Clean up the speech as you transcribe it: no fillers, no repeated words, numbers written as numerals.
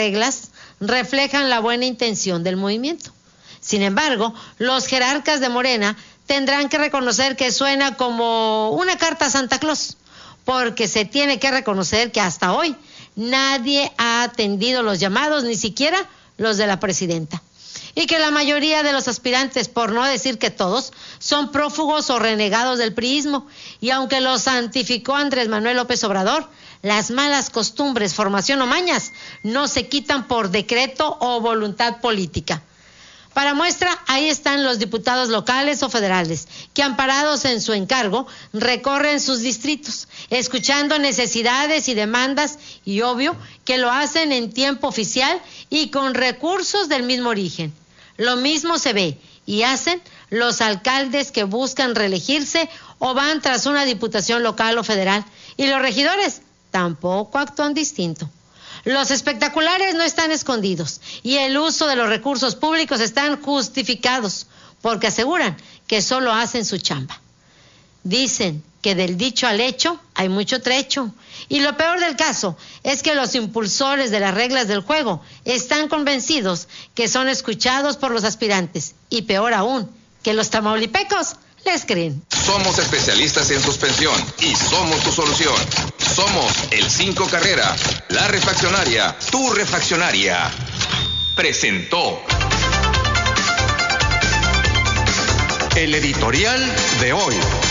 reglas reflejan la buena intención del movimiento. Sin embargo, los jerarcas de Morena tendrán que reconocer que suena como una carta a Santa Claus, porque se tiene que reconocer que hasta hoy nadie ha atendido los llamados, ni siquiera los de la presidenta. Y que la mayoría de los aspirantes, por no decir que todos, son prófugos o renegados del priismo. Y aunque los santificó Andrés Manuel López Obrador, las malas costumbres, formación o mañas no se quitan por decreto o voluntad política. Para muestra, ahí están los diputados locales o federales, que amparados en su encargo, recorren sus distritos, escuchando necesidades y demandas, y obvio que lo hacen en tiempo oficial y con recursos del mismo origen. Lo mismo se ve y hacen los alcaldes que buscan reelegirse o van tras una diputación local o federal, y los regidores tampoco actúan distinto. Los espectaculares no están escondidos y el uso de los recursos públicos están justificados porque aseguran que solo hacen su chamba. Dicen que del dicho al hecho hay mucho trecho, y lo peor del caso es que los impulsores de las reglas del juego están convencidos que son escuchados por los aspirantes, y peor aún, que los tamaulipecos les creen. Somos especialistas en suspensión y somos tu solución. Somos el 5 Carrera, la refaccionaria, tu refaccionaria. Presentó el editorial de hoy.